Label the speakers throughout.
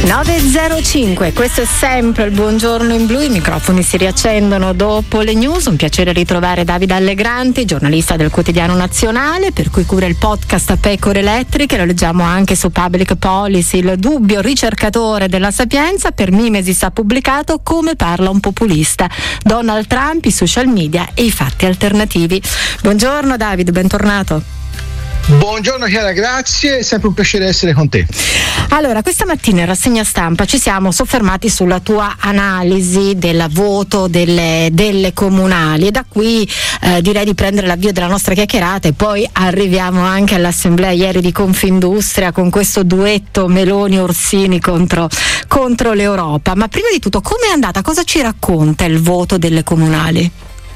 Speaker 1: 9.05, questo è sempre il Buongiorno in Blu, i microfoni si riaccendono dopo le news. Un piacere ritrovare Davide Allegranti, giornalista del Quotidiano Nazionale, per cui cura il podcast a Pecore Elettriche, lo leggiamo anche su Public Policy. Il dubbio ricercatore della Sapienza, per Mimesis ha pubblicato Come parla un populista, Donald Trump, i social media e i fatti alternativi. Buongiorno Davide, bentornato.
Speaker 2: Buongiorno Chiara, grazie, è sempre un piacere essere con te.
Speaker 1: Allora, questa mattina in rassegna stampa ci siamo soffermati sulla tua analisi del voto delle comunali e da qui direi di prendere l'avvio della nostra chiacchierata e poi arriviamo anche all'assemblea ieri di Confindustria con questo duetto Meloni-Orsini contro l'Europa. Ma prima di tutto, com'è andata? Cosa ci racconta il voto delle comunali?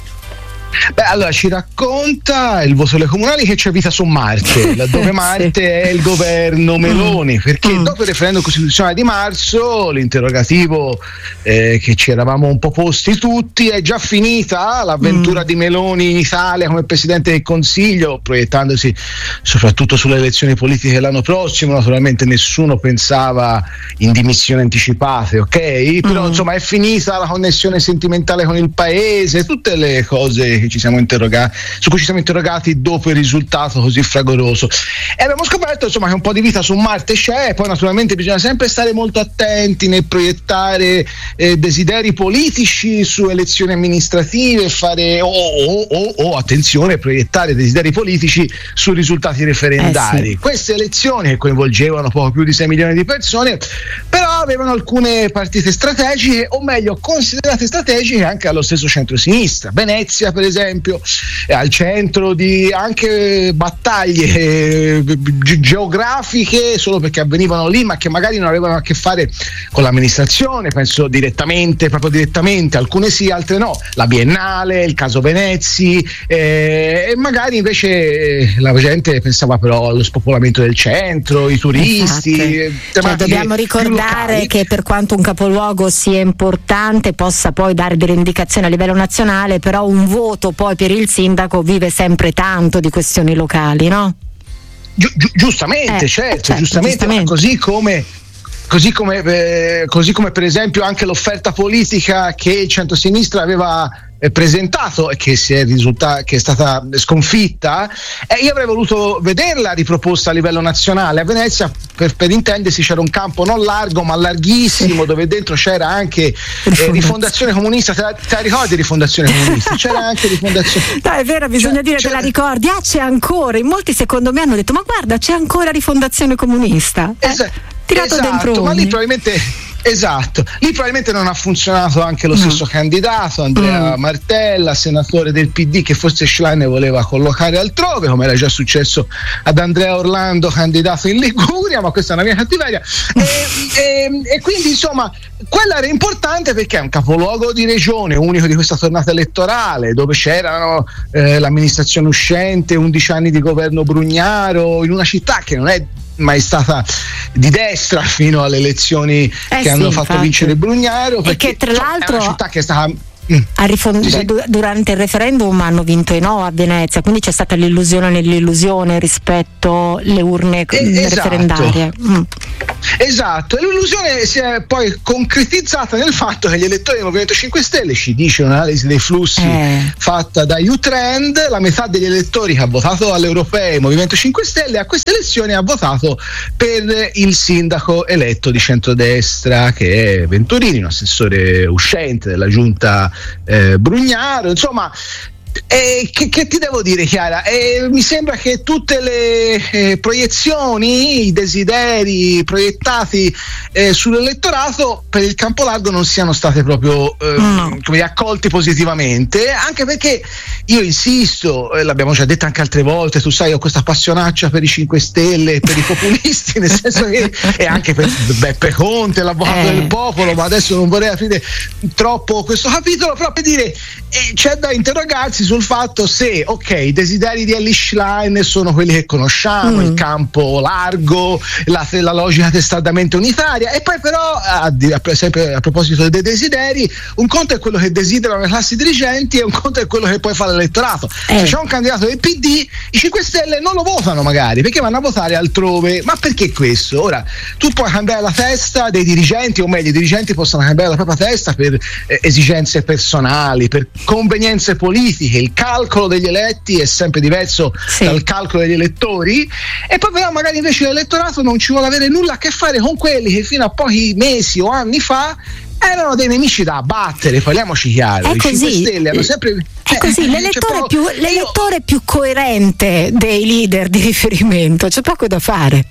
Speaker 2: Beh, allora ci racconta il voto delle comunali che c'è vita su Marte, laddove Marte è il governo Meloni, perché dopo il referendum costituzionale di marzo l'interrogativo che ci eravamo un po' posti tutti, è già finita l'avventura di Meloni in Italia come Presidente del Consiglio, proiettandosi soprattutto sulle elezioni politiche l'anno prossimo. Naturalmente nessuno pensava in dimissioni anticipate, ok? Però insomma è finita la connessione sentimentale con il paese, tutte le cose che ci siamo interrogati, su cui ci siamo interrogati dopo il risultato così fragoroso, e abbiamo scoperto insomma che un po' di vita su Marte c'è. Poi naturalmente bisogna sempre stare molto attenti nel proiettare desideri politici su elezioni amministrative, fare attenzione, proiettare desideri politici su risultati referendari. Queste elezioni, che coinvolgevano poco più di 6 milioni di persone, però avevano alcune partite strategiche, o meglio considerate strategiche anche allo stesso centro-sinistra. Venezia per esempio è al centro di anche battaglie geografiche solo perché avvenivano lì, ma che magari non avevano a che fare con l'amministrazione, penso proprio direttamente, alcune sì, altre no, la Biennale, il caso Venezi, e magari invece la gente pensava però allo spopolamento del centro, i turisti.
Speaker 1: Cioè, dobbiamo ricordare che per quanto un capoluogo sia importante, possa poi dare delle indicazioni a livello nazionale, però un voto poi per il sindaco vive sempre tanto di questioni locali, no?
Speaker 2: Giustamente, certo, giustamente. Così come per esempio anche l'offerta politica che il centrosinistra aveva presentato e che è stata sconfitta, io avrei voluto vederla riproposta a livello nazionale. A Venezia, per intendersi, c'era un campo non largo ma larghissimo, dove dentro c'era anche Rifondazione Comunista. Te la ricordi Rifondazione Comunista? C'era anche Rifondazione.
Speaker 1: No, è vero, bisogna dire te la ricordi. C'è ancora, in molti secondo me hanno detto ma guarda, c'è ancora Rifondazione Comunista. Tirato dentro,
Speaker 2: ma lì probabilmente non ha funzionato anche lo stesso candidato, Andrea Martella, senatore del PD, che forse Schlein voleva collocare altrove, come era già successo ad Andrea Orlando, candidato in Liguria, ma questa è una mia cattiveria. E quindi insomma quella era importante perché è un capoluogo di regione, unico di questa tornata elettorale, dove c'erano l'amministrazione uscente, 11 anni di governo Brugnaro, in una città che non è mai stata di destra fino alle elezioni che hanno fatto vincere Brugnaro, perché
Speaker 1: e che tra l'altro
Speaker 2: è una città che è stata
Speaker 1: durante il referendum hanno vinto i no a Venezia, quindi c'è stata l'illusione nell'illusione rispetto alle urne referendarie.
Speaker 2: Esatto, e l'illusione si è poi concretizzata nel fatto che gli elettori del Movimento 5 Stelle, ci dice un'analisi dei flussi fatta da U-Trend, la metà degli elettori che ha votato alle europee Movimento 5 Stelle a queste elezioni ha votato per il sindaco eletto di centrodestra, che è Venturini, un assessore uscente della giunta Brugnaro. Insomma, che ti devo dire, Chiara? Mi sembra che tutte le proiezioni, i desideri proiettati sull'elettorato per il campo largo non siano state proprio accolti positivamente, anche perché io insisto, l'abbiamo già detto anche altre volte, tu sai, ho questa passionaccia per i 5 Stelle, per i populisti, nel senso che, e anche per Beppe Conte, l'avvocato del popolo, ma adesso non vorrei aprire troppo questo capitolo, però per dire c'è da interrogarsi interrogarsi sul fatto se, ok, i desideri di Elly Schlein sono quelli che conosciamo, il campo largo, la logica testardamente unitaria, e poi però, sempre a proposito dei desideri, un conto è quello che desiderano le classi dirigenti e un conto è quello che poi fa l'elettorato. Se c'è un candidato del PD, i 5 Stelle non lo votano magari, perché vanno a votare altrove. Ma perché questo? Ora, tu puoi cambiare la testa dei dirigenti, o meglio, i dirigenti possono cambiare la propria testa per esigenze personali, per convenienze politiche. Il calcolo degli eletti è sempre diverso dal calcolo degli elettori, e poi però magari invece l'elettorato non ci vuole avere nulla a che fare con quelli che fino a pochi mesi o anni fa erano dei nemici da abbattere. Parliamoci chiaro, i 5 Stelle hanno sempre...
Speaker 1: È così, l'elettore più coerente dei leader di riferimento, c'è poco da fare.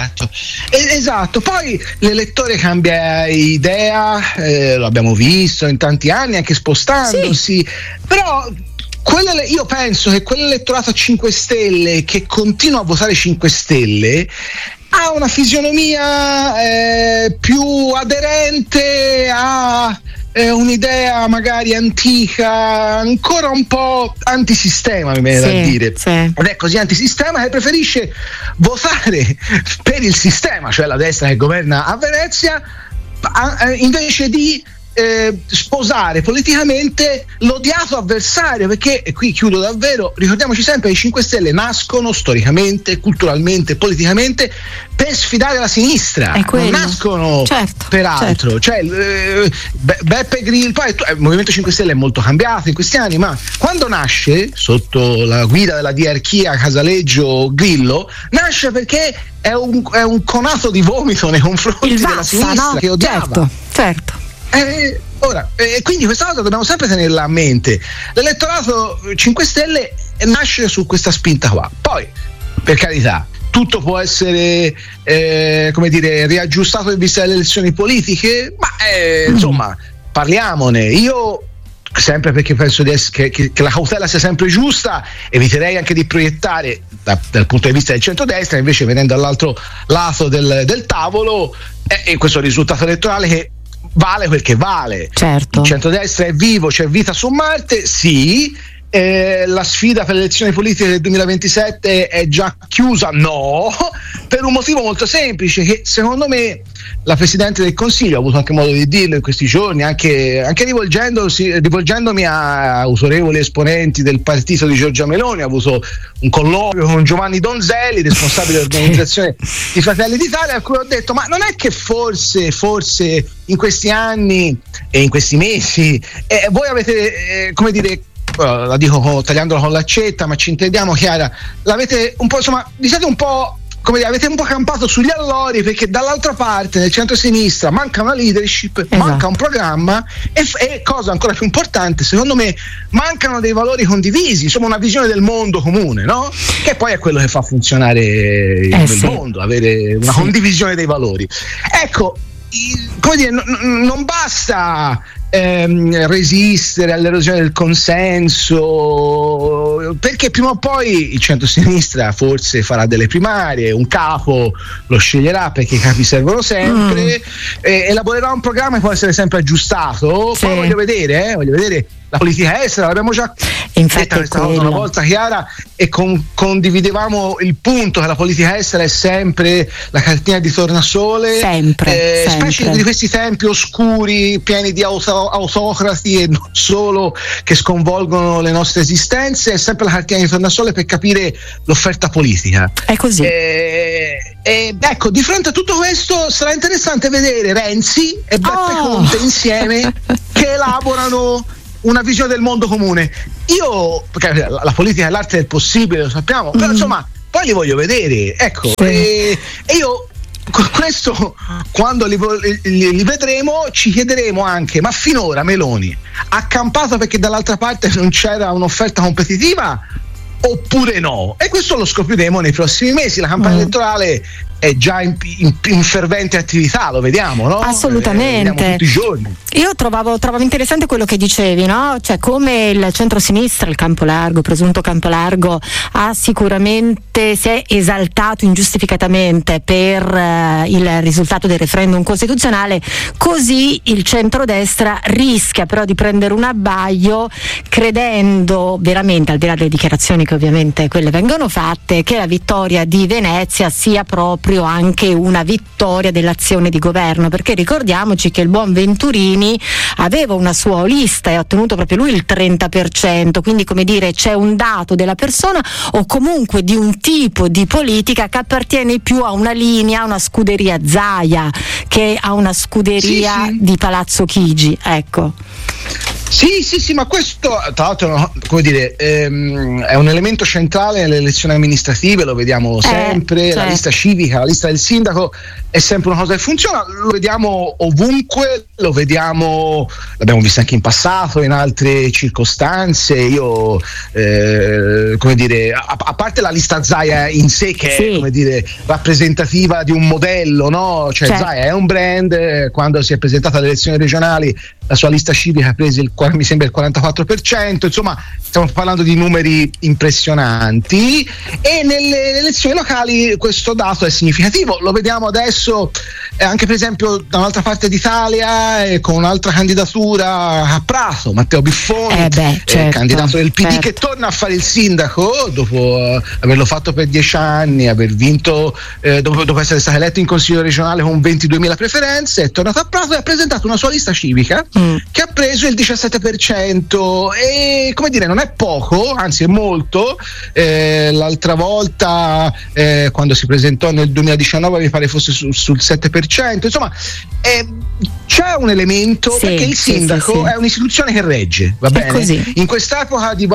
Speaker 2: Esatto. Poi l'elettore cambia idea, lo abbiamo visto in tanti anni, anche spostandosi, però io penso che quell'elettorato a 5 Stelle che continua a votare 5 Stelle ha una fisionomia più aderente a un'idea magari antica, ancora un po' antisistema, mi viene da dire. Ed è così antisistema che preferisce votare per il sistema, cioè la destra che governa a Venezia, invece di sposare politicamente l'odiato avversario, perché, e qui chiudo davvero, ricordiamoci sempre che i 5 Stelle nascono storicamente, culturalmente, politicamente per sfidare la sinistra, non nascono per altro. Cioè, Beppe Grillo, poi il Movimento 5 Stelle è molto cambiato in questi anni, ma quando nasce sotto la guida della diarchia Casaleggio-Grillo, nasce perché è un conato di vomito nei confronti della sinistra, che odiava.
Speaker 1: Certo.
Speaker 2: Quindi questa cosa dobbiamo sempre tenerla a mente. L'elettorato 5 Stelle nasce su questa spinta qua. Poi, per carità, tutto può essere riaggiustato in vista delle elezioni politiche, ma insomma, parliamone. Io, sempre perché penso che la cautela sia sempre giusta, eviterei anche di proiettare dal punto di vista del centrodestra, invece venendo dall'altro lato del tavolo, questo risultato elettorale che vale quel che vale.
Speaker 1: Certo.
Speaker 2: Il centrodestra è vivo, c'è vita su Marte, sì. La sfida per le elezioni politiche del 2027 è già chiusa? No, per un motivo molto semplice, che secondo me la Presidente del Consiglio, ho avuto anche modo di dirlo in questi giorni, anche rivolgendomi a autorevoli esponenti del partito di Giorgia Meloni, ho avuto un colloquio con Giovanni Donzelli, responsabile dell'organizzazione di Fratelli d'Italia, a cui ho detto: ma non è che forse in questi anni e in questi mesi voi avete la dico tagliandola con l'accetta, ma ci intendiamo, Chiara, l'avete un po', insomma, vi siete un po', avete un po' campato sugli allori, perché dall'altra parte nel centro-sinistra manca una leadership, manca un programma e cosa ancora più importante, secondo me, mancano dei valori condivisi, insomma una visione del mondo comune, no? Che poi è quello che fa funzionare il mondo, avere una condivisione dei valori. Ecco, non basta resistere all'erosione del consenso, perché prima o poi il centro-sinistra forse farà delle primarie, un capo lo sceglierà, perché i capi servono sempre, elaborerà un programma che può essere sempre aggiustato. Poi voglio vedere la politica estera, l'abbiamo già detta questa cosa una volta, Chiara, e condividevamo il punto che la politica estera è sempre la cartina di tornasole, specie di questi tempi oscuri, pieni di autocrati e non solo, che sconvolgono le nostre esistenze, è sempre la cartina di tornasole per capire l'offerta politica.
Speaker 1: È così.
Speaker 2: Ecco, di fronte a tutto questo sarà interessante vedere Renzi e Beppe Conte insieme che elaborano una visione del mondo comune. Perché la politica è l'arte del possibile, lo sappiamo, però insomma poi li voglio vedere, ecco. E io questo, quando li vedremo, ci chiederemo anche: ma finora Meloni ha campato perché dall'altra parte non c'era un'offerta competitiva oppure no? E questo lo scopriremo nei prossimi mesi. La campagna elettorale è già in fervente attività, lo vediamo, no?
Speaker 1: Assolutamente.
Speaker 2: Lo vediamo tutti i giorni.
Speaker 1: Io trovavo interessante quello che dicevi, no? Cioè come il centro-sinistra, il campo largo, presunto campo largo, si è esaltato ingiustificatamente per il risultato del referendum costituzionale, così il centrodestra rischia però di prendere un abbaglio, credendo veramente, al di là delle dichiarazioni che ovviamente quelle vengono fatte, che la vittoria di Venezia sia proprio anche una vittoria dell'azione di governo, perché ricordiamoci che il buon Venturini aveva una sua lista e ha ottenuto proprio lui il 30%, quindi come dire c'è un dato della persona o comunque di un tipo di politica che appartiene più a una linea, a una scuderia Zaia che a una scuderia di Palazzo Chigi, ecco.
Speaker 2: Sì, ma questo tra l'altro, come dire, è un elemento centrale nelle elezioni amministrative, lo vediamo sempre, certo. La lista civica, la lista del sindaco è sempre una cosa che funziona, lo vediamo ovunque, l'abbiamo visto anche in passato, in altre circostanze. Io, come dire, a parte la lista Zaia in sé che è, come dire, rappresentativa di un modello, no? Cioè certo. Zaia è un brand, quando si è presentata alle elezioni regionali la sua lista civica ha preso mi sembra il 44%, insomma stiamo parlando di numeri impressionanti, e nelle elezioni locali questo dato è significativo, lo vediamo adesso anche per esempio da un'altra parte d'Italia, con un'altra candidatura a Prato, Matteo Biffoni, certo, candidato del PD, certo, che torna a fare il sindaco dopo averlo fatto per 10 anni, aver vinto dopo essere stato eletto in consiglio regionale con 22.000 preferenze, è tornato a Prato e ha presentato una sua lista civica che ha preso il 17%, e come dire non è poco, anzi è molto. L'altra volta quando si presentò nel 2019 mi pare fosse sul 7%, insomma c'è un elemento, perché il sindaco è un'istituzione che regge, va bene? Così. In quest'epoca di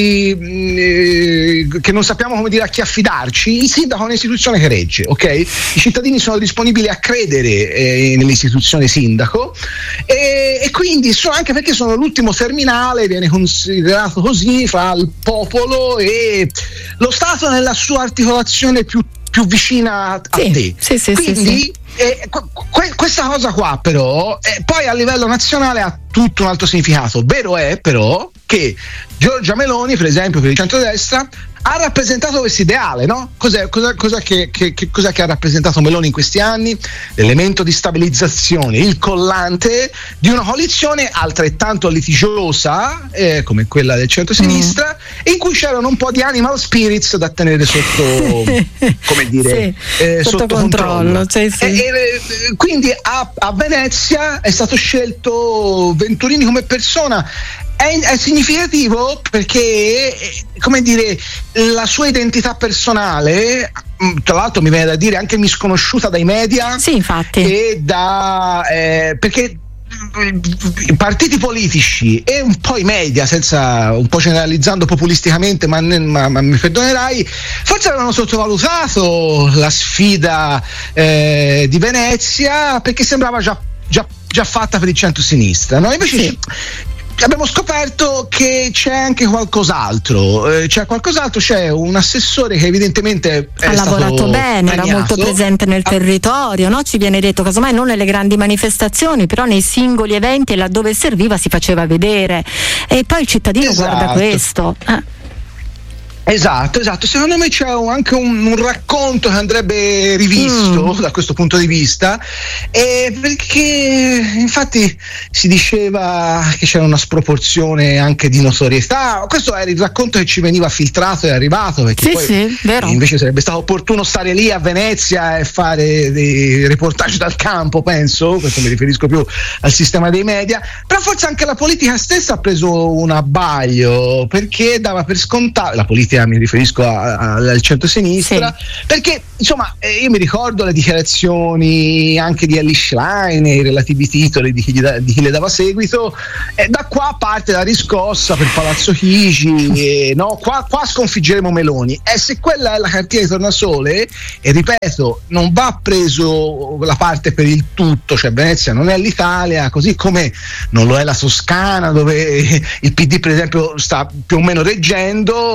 Speaker 2: valori che non sappiamo come dire a chi affidarci, il sindaco è un'istituzione che regge, ok? I cittadini sono disponibili a credere nell'istituzione sindaco, e quindi anche perché sono l'ultimo terminale, viene considerato così fra il popolo e lo Stato nella sua articolazione più vicina a te. Quindi questa cosa qua però poi a livello nazionale ha tutto un altro significato. Vero è però che Giorgia Meloni, per esempio, per il centrodestra ha rappresentato questo ideale, no? Cosa che ha rappresentato Meloni in questi anni? L'elemento di stabilizzazione, il collante di una coalizione altrettanto litigiosa come quella del centro-sinistra, in cui c'erano un po' di animal spirits da tenere sotto come dire sotto controllo. Quindi a Venezia è stato scelto Venturini come persona. È significativo perché, come dire, la sua identità personale, tra l'altro mi viene da dire anche misconosciuta dai media, infatti, e perché i partiti politici e un po' i media, un po' generalizzando populisticamente, ma mi perdonerai, forse avevano sottovalutato la sfida di Venezia, perché sembrava già fatta per il centro-sinistra, no? Invece abbiamo scoperto che c'è anche qualcos'altro, c'è un assessore che evidentemente ha lavorato bene,
Speaker 1: era molto presente nel territorio, no? Ci viene detto casomai non nelle grandi manifestazioni, però nei singoli eventi laddove serviva si faceva vedere, e poi il cittadino guarda questo.
Speaker 2: Esatto, secondo me c'è anche un racconto che andrebbe rivisto da questo punto di vista, perché infatti si diceva che c'era una sproporzione anche di notorietà. Questo era il racconto che ci veniva filtrato e arrivato, perché poi
Speaker 1: vero.
Speaker 2: Invece sarebbe stato opportuno stare lì a Venezia e fare dei reportage dal campo, penso, questo mi riferisco più al sistema dei media, però forse anche la politica stessa ha preso un abbaglio, perché dava per scontato, la politica mi riferisco al centro-sinistra, perché insomma io mi ricordo le dichiarazioni anche di Elly Schlein e i relativi titoli di chi le dava seguito, da qua parte la riscossa per Palazzo Chigi, qua sconfiggeremo Meloni, e se quella è la cartina di tornasole, e ripeto, non va preso la parte per il tutto, cioè Venezia non è l'Italia, così come non lo è la Toscana, dove il PD per esempio sta più o meno reggendo.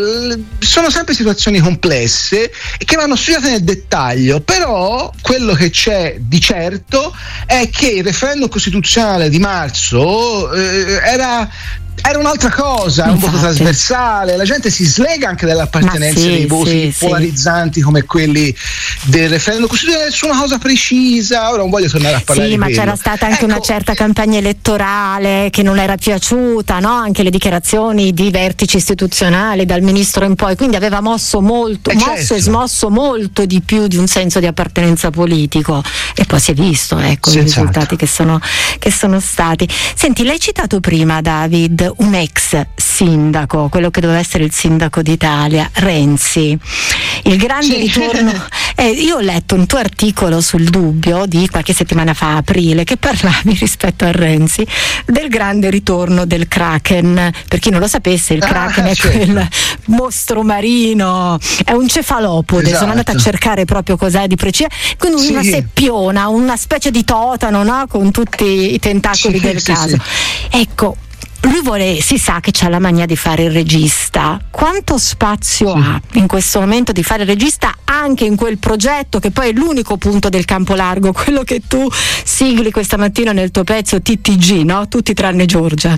Speaker 2: sono sempre situazioni complesse e che vanno studiate nel dettaglio, però quello che c'è di certo è che il referendum costituzionale di marzo era un'altra cosa, un voto trasversale, la gente si slega anche dall'appartenenza dei voti polarizzanti come quelli del referendum costituzionale su una cosa precisa. Ora non voglio tornare a parlare di quello.
Speaker 1: Sì, ma c'era stata anche una certa campagna elettorale che non era piaciuta, no? Anche le dichiarazioni di vertici istituzionali dal ministro in poi, quindi aveva mosso e smosso molto di più di un senso di appartenenza politico, e poi si è visto, i risultati che sono stati. Senti, l'hai citato prima, David, un ex sindaco, quello che doveva essere il sindaco d'Italia, Renzi. Il grande ritorno. Io ho letto un tuo articolo sul Dubbio di qualche settimana fa, aprile, che parlavi rispetto a Renzi del grande ritorno del Kraken. Per chi non lo sapesse, il Kraken è quel mostro marino, è un cefalopode.
Speaker 2: Esatto.
Speaker 1: Sono andata a cercare proprio cos'è di precisa, quindi una seppiona, una specie di totano, no? Con tutti i tentacoli del caso. Ecco, lui si sa che c'ha la mania di fare il regista. Quanto spazio ha in questo momento di fare il regista anche in quel progetto che poi è l'unico punto del campo largo, quello che tu sigli questa mattina nel tuo pezzo TTG, no? Tutti tranne Giorgia.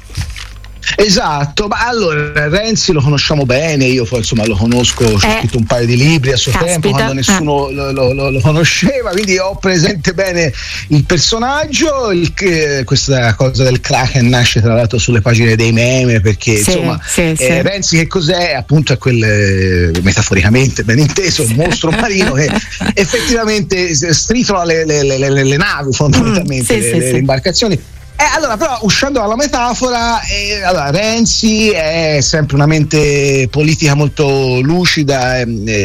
Speaker 2: Esatto, ma allora Renzi lo conosciamo bene, io insomma lo conosco, ho scritto un paio di libri a suo tempo quando nessuno lo conosceva, quindi ho presente bene il personaggio. Questa cosa del Kraken nasce tra l'altro sulle pagine dei meme, perché Renzi che cos'è? Appunto è quel, metaforicamente ben inteso, un mostro marino che effettivamente stritola le navi fondamentalmente, le imbarcazioni. Allora, però, uscendo dalla metafora, Renzi è sempre una mente politica molto lucida,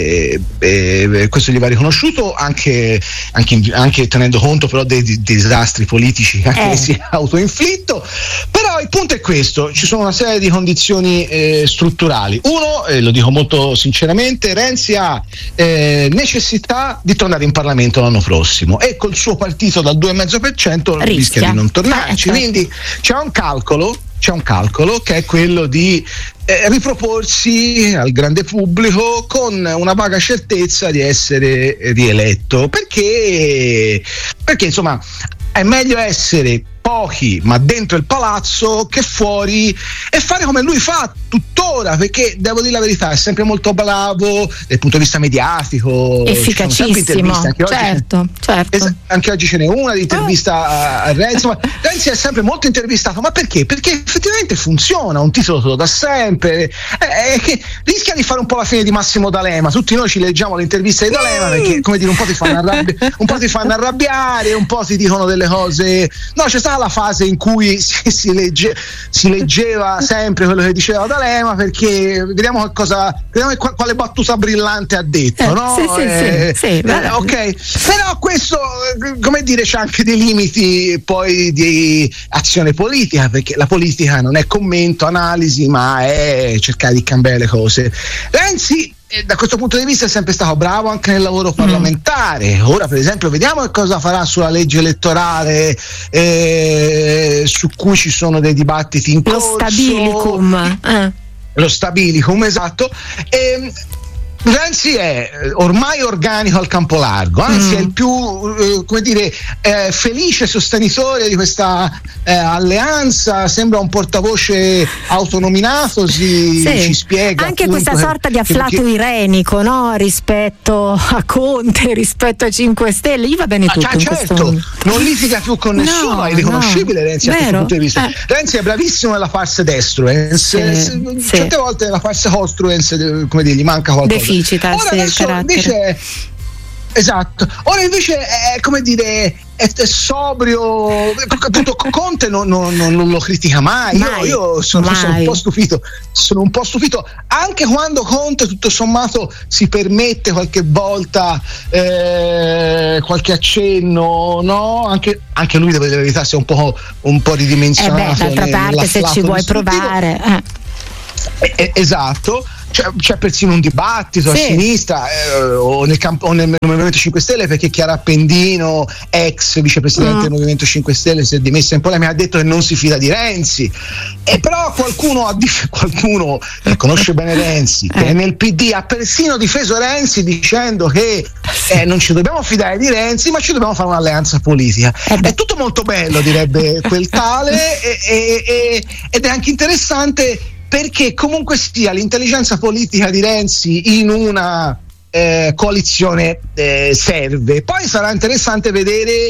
Speaker 2: questo gli va riconosciuto anche tenendo conto però dei disastri politici che si è autoinflitto. Però il punto è questo: ci sono una serie di condizioni strutturali. Uno, lo dico molto sinceramente, Renzi ha necessità di tornare in Parlamento l'anno prossimo e col suo partito dal 2,5% rischia di non tornarci. Quindi c'è un calcolo che è quello di riproporsi al grande pubblico con una vaga certezza di essere rieletto, perché insomma è meglio essere pochi ma dentro il palazzo che fuori e fare come lui fa tuttora, perché devo dire la verità è sempre molto bravo dal punto di vista mediatico,
Speaker 1: efficacissimo, certo.
Speaker 2: Anche oggi ce n'è una di intervista a Renzi. Renzi è sempre molto intervistato, ma perché? Perché effettivamente funziona, un titolo te lo dà sempre, che rischia di fare un po' la fine di Massimo D'Alema. Tutti noi ci leggiamo le interviste di D'Alema perché, come dire, un po' ti fanno arrabbiare, un po' ti dicono delle cose. No, c'è stata la fase in cui si leggeva sempre quello che diceva D'Alema, perché vediamo quale battuta brillante ha detto, no? Ok, però questo, come dire, c'è anche dei limiti poi di azione politica, perché la politica non è commento, analisi, ma è cercare di cambiare le cose. Renzi da questo punto di vista è sempre stato bravo anche nel lavoro parlamentare. Ora per esempio vediamo che cosa farà sulla legge elettorale, su cui ci sono dei dibattiti in corso. Lo stabilicum, esatto. Renzi è ormai organico al campo largo, anzi è il più felice sostenitore di questa alleanza, sembra un portavoce autonominato, ci spiega
Speaker 1: anche questa sorta di afflato irenico, no? Rispetto a Conte, rispetto ai 5 Stelle, gli va bene tutto.
Speaker 2: Certo, non litiga più con nessuno, è riconoscibile Renzi a questo punto di vista. Renzi è bravissimo nella farsa destruens, certe volte nella farsa costruens, come dire, gli manca qualcosa. Ora invece è, come dire, è sobrio, appunto. Conte non lo critica mai. Io sono un po' stupito anche quando Conte tutto sommato si permette qualche volta qualche accenno, no? Anche lui, deve dire la verità, si è un po' ridimensionato.
Speaker 1: D'altra parte, se ci vuoi provare.
Speaker 2: Esatto. c'è persino un dibattito a sinistra o nel Movimento 5 Stelle, perché Chiara Appendino, ex vicepresidente del Movimento 5 Stelle, si è dimessa in polemica, ha detto che non si fida di Renzi, e però qualcuno che conosce bene Renzi, che nel PD ha persino difeso Renzi dicendo che non ci dobbiamo fidare di Renzi, ma ci dobbiamo fare un'alleanza politica. È tutto molto bello, direbbe quel tale, ed è anche interessante perché comunque sia l'intelligenza politica di Renzi in una coalizione serve. Poi sarà interessante vedere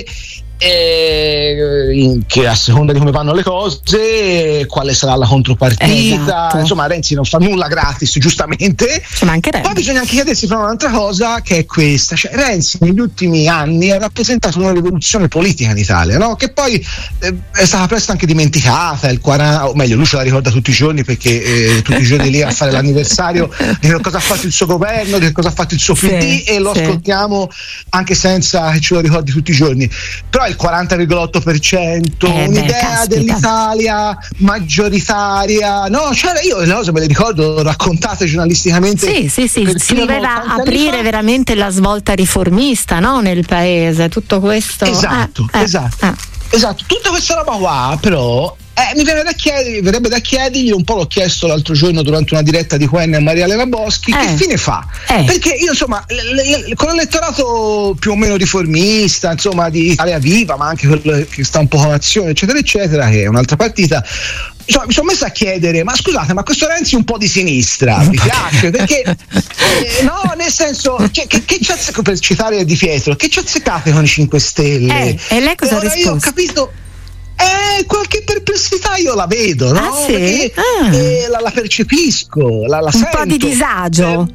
Speaker 2: che a seconda di come vanno le cose quale sarà la contropartita. Insomma, Renzi non fa nulla gratis, giustamente. Poi bisogna anche chiedersi però un'altra cosa, che è questa: cioè, Renzi negli ultimi anni ha rappresentato una rivoluzione politica in Italia, no? Che poi è stata presto anche dimenticata, o meglio, lui ce la ricorda tutti i giorni, perché tutti i giorni lì a fare l'anniversario di che cosa ha fatto il suo governo, di che cosa ha fatto il suo PD, e lo ascoltiamo anche senza che ce lo ricordi tutti i giorni. Però il 40,8%, un'idea dell'Italia maggioritaria, no? Cioè io le cose me le ricordo raccontate giornalisticamente.
Speaker 1: Si doveva aprire veramente la svolta riformista, no? Nel paese, tutto questo.
Speaker 2: Esatto. Tutta questa roba qua, però. Verrebbe da chiedergli, un po' l'ho chiesto l'altro giorno durante una diretta di Quen e Maria Elena Boschi, che fine fa? Perché io insomma con l'elettorato più o meno riformista, insomma di Italia Viva, ma anche quello che sta un po' con Azione, eccetera eccetera, che è un'altra partita, mi sono messo a chiedere: ma scusate, ma questo Renzi è un po' di sinistra, vi piace? Perché no, nel senso, che c'è, per citare Di Pietro, che ci azzeccate con i 5 Stelle?
Speaker 1: E lei cosa ha risposto?
Speaker 2: Io ho capito. Qualche perplessità io la vedo, no? Perché la percepisco, la sento.
Speaker 1: Un po' di disagio.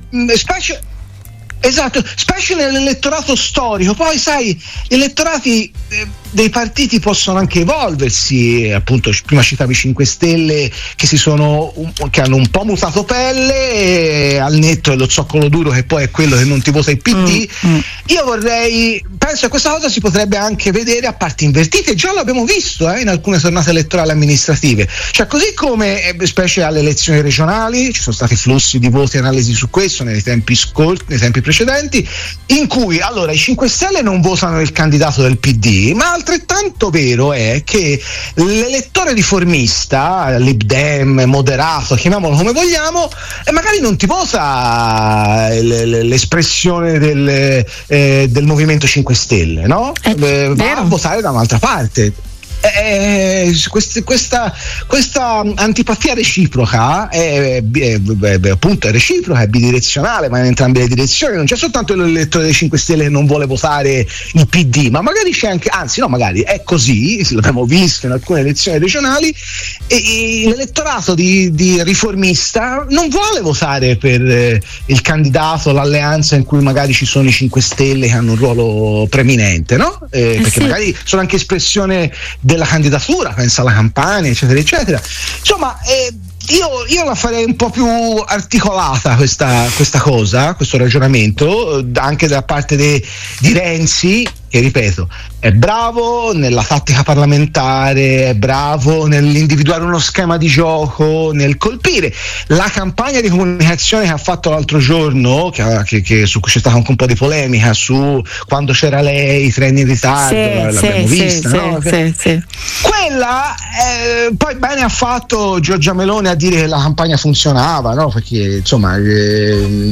Speaker 2: Specie nell'elettorato storico. Poi sai, gli elettorati dei partiti possono anche evolversi, appunto prima citavi 5 Stelle che hanno un po' mutato pelle, al netto dello zoccolo duro che poi è quello che non ti vota il PD. Io penso che questa cosa si potrebbe anche vedere a parti invertite, già l'abbiamo visto in alcune tornate elettorali amministrative, cioè così come specie alle elezioni regionali ci sono stati flussi di voti e analisi su questo nei tempi precedenti, in cui allora i 5 Stelle non votano il candidato del PD, ma altrettanto vero è che l'elettore riformista, Lib Dem, moderato, chiamiamolo come vogliamo, magari non ti vota l'espressione del Movimento 5 Stelle, no? Va a votare da un'altra parte. Questa antipatia reciproca appunto è reciproca, è bidirezionale, ma in entrambe le direzioni. Non c'è soltanto l'elettore dei 5 Stelle che non vuole votare il PD, ma magari c'è anche, anzi no, magari è così, l'abbiamo visto in alcune elezioni regionali, e l'elettorato di riformista non vuole votare per il candidato, l'alleanza in cui magari ci sono i 5 Stelle che hanno un ruolo preminente, no? Perché magari sono anche espressione della candidatura, pensa alla Campania, eccetera eccetera. Insomma, io la farei un po' più articolata questa cosa, questo ragionamento, anche da parte di Renzi, che ripeto è bravo nella tattica parlamentare, è bravo nell'individuare uno schema di gioco, nel colpire. La campagna di comunicazione che ha fatto l'altro giorno, che su cui c'è stata anche un po' di polemica, su quando c'era lei, i treni in ritardo, l'abbiamo vista, no? Quella poi bene ha fatto Giorgia Meloni a dire che la campagna funzionava, no? Perché insomma